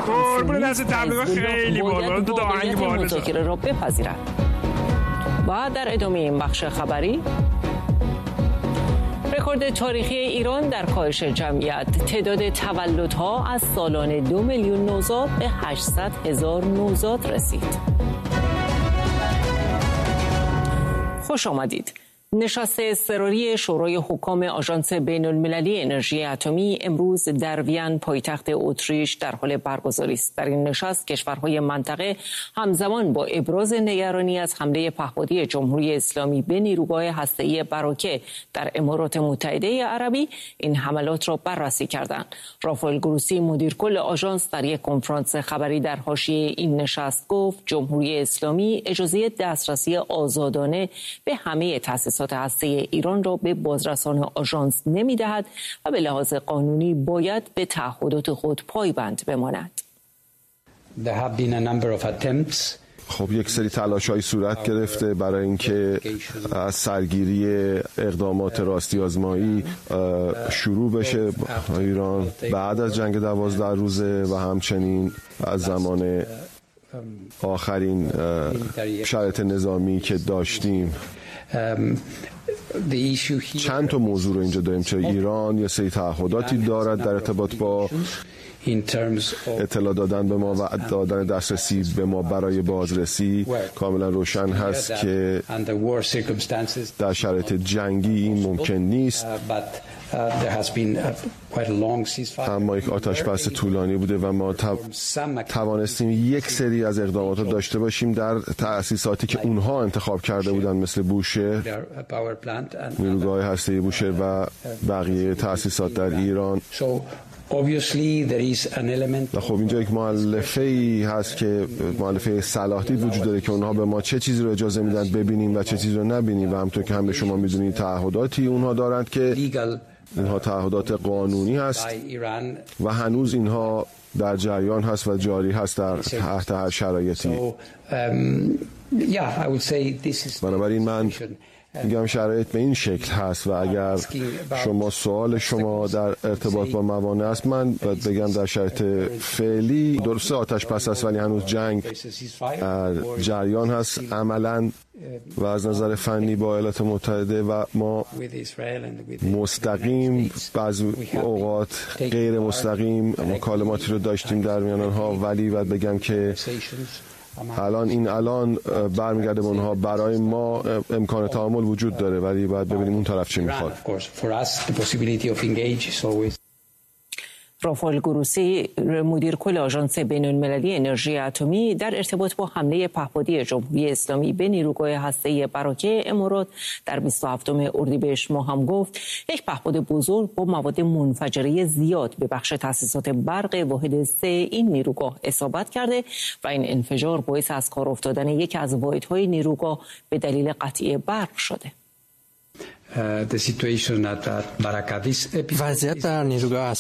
قربون دست تبلیغ خیلی بالا تو آهنگ بالا مذاکره را بپذیرد. و در ادامه این بخش خبری، رکورد تاریخی ایران در کاهش جمعیت. تعداد تولدها از سالانه 2 میلیون نوزاد به 800,000 نوزاد رسید. خوش آمدید. نشست اضطراری شورای حکام آژانس بین‌المللی انرژی اتمی امروز در وین پایتخت اتریش در حال برگزاری است. در این نشست کشورهای منطقه همزمان با ابراز نگرانی از حمله پهپادی جمهوری اسلامی به نیروگاه هسته‌ای براکه در امارات متحده عربی این حملات را بررسی کردند. رافائل گروسی مدیر کل آژانس در یک کنفرانس خبری در حاشیه این نشست گفت جمهوری اسلامی اجازه دسترسی آزادانه به همه تأسیسات هسته ایران را به بازرسان آژانس نمی‌دهد و به لحاظ قانونی باید به تعهدات خود پایبند بماند. خب یک سری تلاش‌های صورت گرفته برای اینکه از سرگیری اقدامات راستی آزمایی شروع بشه ایران بعد از جنگ 12 روزه و همچنین از زمان آخرین شرایط نظامی که داشتیم. چند تا موضوع رو اینجا داریم. چه ایران یه سری تعهداتی دارد در ارتباط با اطلاع دادن به ما و دادن دسترسی به ما برای بازرسی. کاملا روشن هست که در شرایط جنگی این ممکن نیست، اما یک آتش‌بس طولانی بوده و ما توانستیم یک سری از اقدامات رو داشته باشیم در تأسیساتی که اونها انتخاب کرده بودن، مثل بوشهر، نیروگاه هسته‌ای بوشهر و بقیه تأسیسات در ایران. و خب اینجا یک مؤلفه‌ای هست که مؤلفه صلاح‌دید وجود داره که اونها به ما چه چیزی رو اجازه میدن ببینیم و چه چیزی رو نبینیم و همونطور که هم به شما میدونید تعهداتی اونها دارند که اینها تعهدات قانونی هست و هنوز اینها در جریان هست و جاری هست در تحت هر شرایطی. بنابراین من میگم شرایط به این شکل هست و اگر شما سوال شما در ارتباط با موانع است، من باید بگم در شرایط فعلی درسته آتش بس است ولی هنوز جنگ جریان هست عملاً و از نظر فنی با ایالات متحده و ما مستقیم بعضی اوقات غیر مستقیم مکالماتی رو داشتیم در میان آنها، ولی باید بگم که الان برمیگرده به اونها. برای ما امکان تعامل وجود داره ولی باید ببینیم اون طرف چی میخواد. رافائل گروسی مدیر کل آژانس بین‌المللی انرژی اتمی در ارتباط با حمله پهپادی جمهوری اسلامی به نیروگاه هسته‌ای براکه امارات در 27 اردیبهشت ماه هم گفت یک پهپاد بزرگ با مواد منفجره زیاد به بخش تأسیسات برق واحد 3 این نیروگاه اصابت کرده و این انفجار باعث از کار افتادن یکی از واحدهای نیروگاه به دلیل قطعی برق شده. وضعیت در نیروگاه